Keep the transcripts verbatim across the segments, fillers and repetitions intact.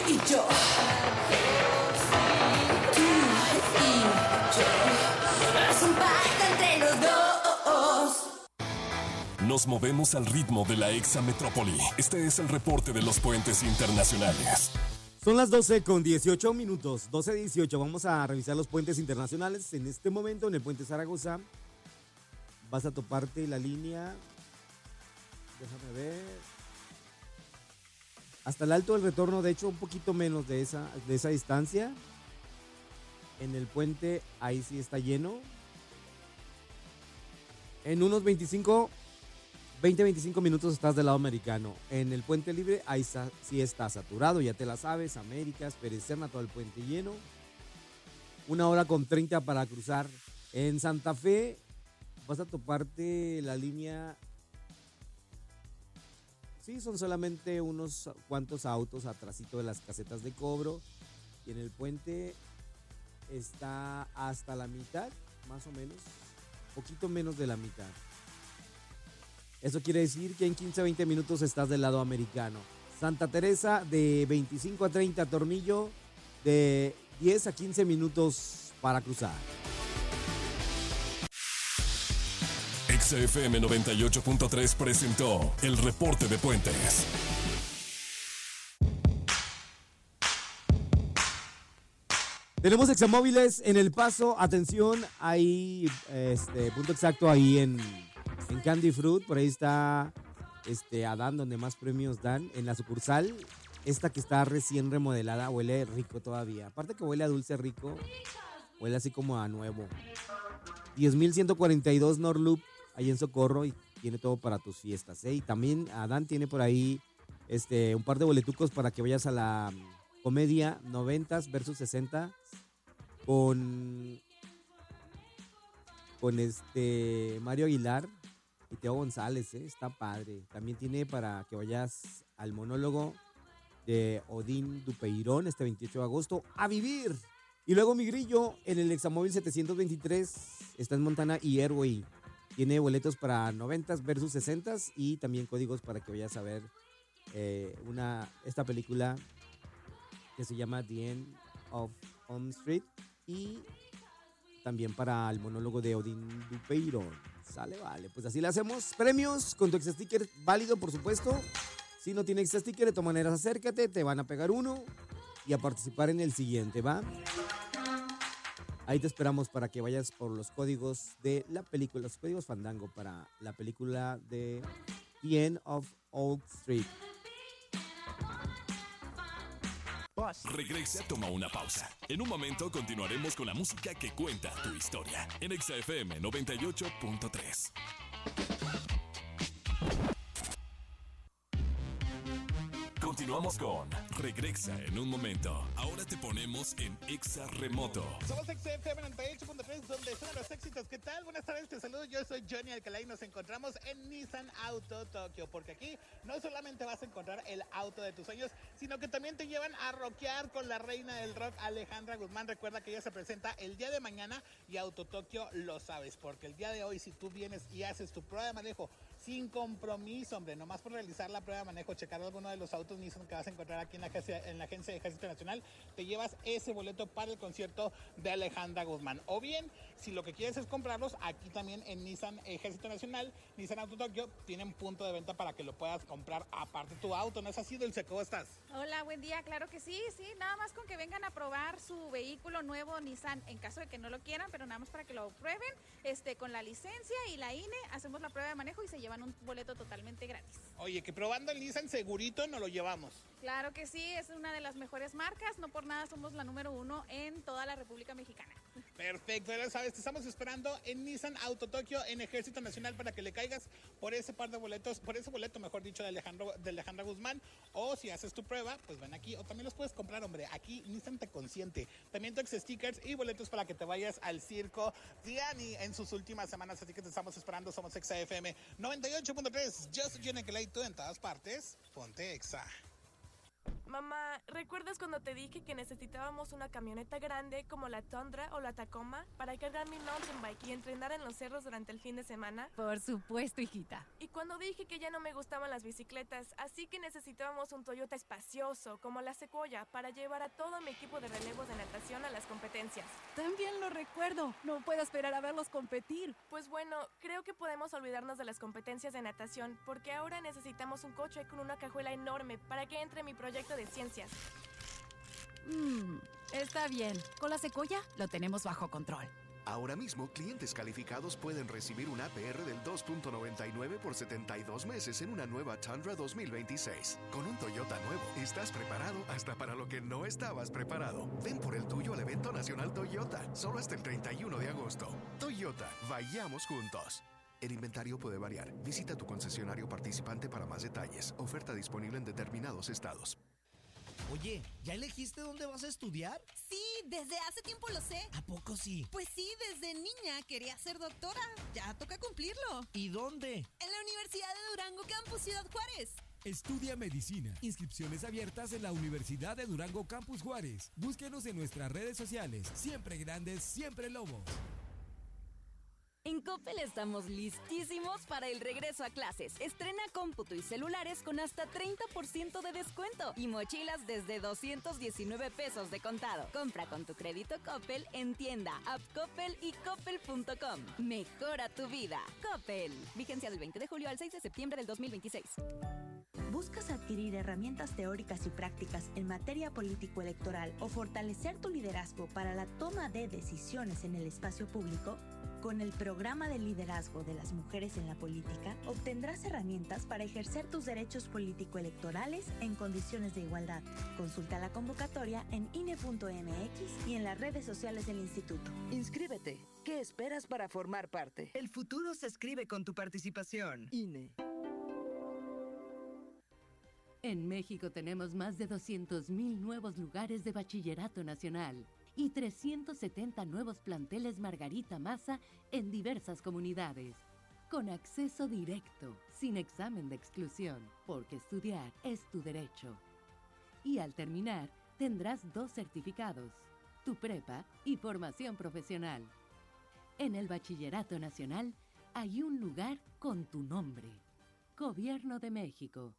y yo. Tú y yo. Es un pacto entre los dos. Nos movemos al ritmo de la exametrópoli. Este es el reporte de los puentes internacionales. Son las doce con dieciocho minutos, doce dieciocho. Vamos a revisar los puentes internacionales. En este momento, en el puente Zaragoza, vas a toparte la línea. Déjame ver. Hasta el Alto del Retorno, de hecho, un poquito menos de esa, de esa distancia. En el puente, ahí sí está lleno. En unos veinticinco, veinte, veinticinco minutos estás del lado americano. En el puente libre, ahí está, sí está saturado, ya te la sabes. Américas, Pérez Serna, todo el puente lleno. Una hora con treinta para cruzar. En Santa Fe, vas a toparte la línea. Sí, son solamente unos cuantos autos atrasito de las casetas de cobro. Y en el puente está hasta la mitad, más o menos. Poquito menos de la mitad. Eso quiere decir que en quince a veinte minutos estás del lado americano. Santa Teresa de veinticinco a treinta, Tornillo de diez a quince minutos para cruzar. X F M noventa y ocho punto tres presentó el reporte de puentes. Tenemos examóviles en El Paso. Atención, hay este punto exacto ahí en, en Candy Fruit. Por ahí está este Adán, donde más premios dan. En la sucursal, esta que está recién remodelada, huele rico todavía. Aparte que huele a dulce rico, huele así como a nuevo. diez mil ciento cuarenta y dos Norloop, ahí en Socorro, y tiene todo para tus fiestas, ¿eh? Y también Adán tiene por ahí este, un par de boletucos para que vayas a la comedia noventas versus sesenta con, con este Mario Aguilar y Teo González, ¿eh? Está padre. También tiene para que vayas al monólogo de Odín Dupeirón este veintiocho de agosto. ¡A vivir! Y luego mi grillo en el Examóvil setecientos veintitrés está en Montana y Airway. Tiene boletos para noventas versus sesentas y también códigos para que vayas a ver eh, una, esta película que se llama The End of On Street y también para el monólogo de Odín Dupeirón. Sale, vale, pues así le hacemos. Premios con tu ex sticker válido, por supuesto. Si no tiene ex sticker, de todas maneras acércate, te van a pegar uno y a participar en el siguiente, ¿va? Ahí te esperamos para que vayas por los códigos de la película, los códigos Fandango para la película de The End of Old Street. Regresa, toma una pausa. En un momento continuaremos con la música que cuenta tu historia en X F M noventa y ocho punto tres. Continuamos con Regresa en un momento. Ahora te ponemos en Exa Remoto. Somos X F M noventa y ocho punto tres, donde son los éxitos. ¿Qué tal? Buenas tardes, te saludo. Yo soy Johnny Alcalá y nos encontramos en Nissan Auto Tokio. Porque aquí no solamente vas a encontrar el auto de tus sueños, sino que también te llevan a rockear con la reina del rock, Alejandra Guzmán. Recuerda que ella se presenta el día de mañana y Auto Tokio lo sabes. Porque el día de hoy, si tú vienes y haces tu prueba de manejo sin compromiso, hombre, nomás por realizar la prueba de manejo, checar alguno de los autos Nissan que vas a encontrar aquí en la agencia, en la agencia de Ejército Nacional, te llevas ese boleto para el concierto de Alejandra Guzmán. O bien, si lo que quieres es comprarlos, aquí también en Nissan Ejército Nacional, Nissan Auto Tokio, tienen punto de venta para que lo puedas comprar aparte tu auto. ¿No es así, Dulce? ¿Cómo estás? Hola, buen día. Claro que sí, sí. Nada más con que vengan a probar su vehículo nuevo Nissan, en caso de que no lo quieran, pero nada más para que lo prueben, este, con la licencia y la I N E, hacemos la prueba de manejo y se llevan un boleto totalmente gratis. Oye, que probando el Nissan segurito nos lo llevamos. Claro que sí, es una de las mejores marcas, no por nada somos la número uno en toda la República Mexicana. Perfecto, ya sabes, te estamos esperando en Nissan Auto Tokio en Ejército Nacional para que le caigas por ese par de boletos, por ese boleto, mejor dicho, de Alejandro, de Alejandra Guzmán. O si haces tu prueba, pues ven aquí, o también los puedes comprar, hombre. Aquí Nissan te consiente. También tu ex stickers y boletos para que te vayas al circo Diani en sus últimas semanas. Así que te estamos esperando. Somos Exa F M noventa y ocho punto tres. Yo soy Jenny Clay, tú en todas partes. Ponte Exa. Mamá, ¿recuerdas cuando te dije que necesitábamos una camioneta grande como la Tundra o la Tacoma para cargar mi mountain bike y entrenar en los cerros durante el fin de semana? Por supuesto, hijita. Y cuando dije que ya no me gustaban las bicicletas, así que necesitábamos un Toyota espacioso como la Sequoia para llevar a todo mi equipo de relevos de natación a las competencias. También lo recuerdo. No puedo esperar a verlos competir. Pues bueno, creo que podemos olvidarnos de las competencias de natación porque ahora necesitamos un coche con una cajuela enorme para que entre mi proyecto de ciencias. Mmm, está bien. Con la Sequoia lo tenemos bajo control. Ahora mismo, clientes calificados pueden recibir un A P R del dos punto noventa y nueve por setenta y dos meses en una nueva Tundra dos mil veintiséis. Con un Toyota nuevo, estás preparado hasta para lo que no estabas preparado. Ven por el tuyo al evento nacional Toyota, solo hasta el treinta y uno de agosto. Toyota, vayamos juntos. El inventario puede variar. Visita tu concesionario participante para más detalles. Oferta disponible en determinados estados. Oye, ¿ya elegiste dónde vas a estudiar? Sí, desde hace tiempo lo sé. ¿A poco sí? Pues sí, desde niña quería ser doctora. Ya toca cumplirlo. ¿Y dónde? En la Universidad de Durango, Campus Ciudad Juárez. Estudia medicina. Inscripciones abiertas en la Universidad de Durango, Campus Juárez. Búsquenos en nuestras redes sociales. Siempre grandes, siempre lobos. En Coppel estamos listísimos para el regreso a clases. Estrena cómputo y celulares con hasta treinta por ciento de descuento y mochilas desde doscientos diecinueve pesos de contado. Compra con tu crédito Coppel en tienda, app Coppel y coppel punto com. Mejora tu vida. Coppel. Vigencia del veinte de julio al seis de septiembre del dos mil veintiséis. ¿Buscas adquirir herramientas teóricas y prácticas en materia político-electoral o fortalecer tu liderazgo para la toma de decisiones en el espacio público? Con el programa de liderazgo de las mujeres en la política, obtendrás herramientas para ejercer tus derechos político-electorales en condiciones de igualdad. Consulta la convocatoria en I N E punto M X y en las redes sociales del instituto. Inscríbete. ¿Qué esperas para formar parte? El futuro se escribe con tu participación. I N E. En México tenemos más de doscientos mil nuevos lugares de bachillerato nacional y trescientos setenta nuevos planteles Margarita Maza en diversas comunidades, con acceso directo, sin examen de exclusión, porque estudiar es tu derecho. Y al terminar, tendrás dos certificados, tu prepa y formación profesional. En el Bachillerato Nacional hay un lugar con tu nombre. Gobierno de México.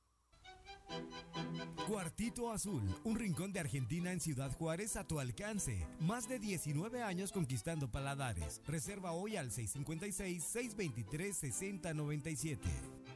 Cuartito Azul, un rincón de Argentina en Ciudad Juárez a tu alcance. Más de diecinueve años conquistando paladares. Reserva hoy al seis cinco seis, seis dos tres, seis cero nueve siete.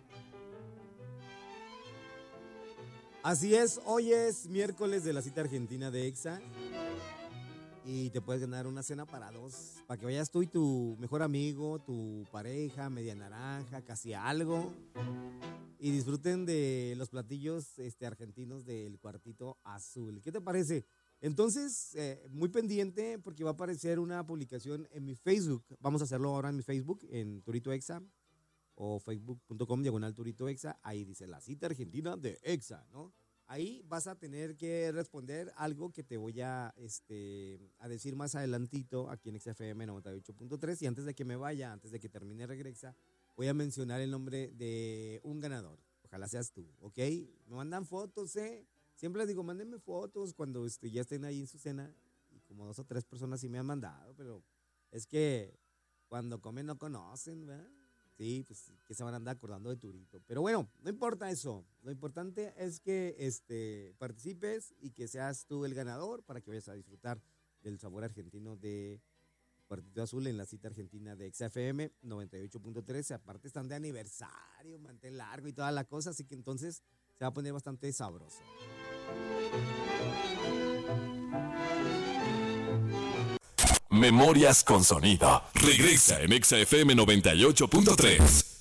Así es, hoy es miércoles de la cita argentina de EXA. Y te puedes ganar una cena para dos, para que vayas tú y tu mejor amigo, tu pareja, media naranja, casi algo. Y disfruten de los platillos este, argentinos del Cuartito Azul. ¿Qué te parece? Entonces, eh, muy pendiente porque va a aparecer una publicación en mi Facebook. Vamos a hacerlo ahora en mi Facebook, en Turito Exa, o facebook punto com diagonal Turito Exa. Ahí dice la cita argentina de Exa, ¿no? Ahí vas a tener que responder algo que te voy a, este, a decir más adelantito aquí en X F M noventa y ocho punto tres. Y antes de que me vaya, antes de que termine Regresa, voy a mencionar el nombre de un ganador. Ojalá seas tú, ¿ok? Me mandan fotos, ¿eh? Siempre les digo, mándenme fotos cuando este, ya estén ahí en su cena. Y como dos o tres personas sí me han mandado, pero es que cuando comen no conocen, ¿verdad? Sí, pues que se van a andar acordando de Turito. Pero bueno, no importa eso. Lo importante es que este, participes y que seas tú el ganador para que vayas a disfrutar del sabor argentino de Cuartito Azul en la cita argentina de X F M noventa y ocho punto tres. Aparte están de aniversario, mantel largo y toda la cosa, así que entonces se va a poner bastante sabroso. Memorias con sonido. Regresa en X F M noventa y ocho punto tres.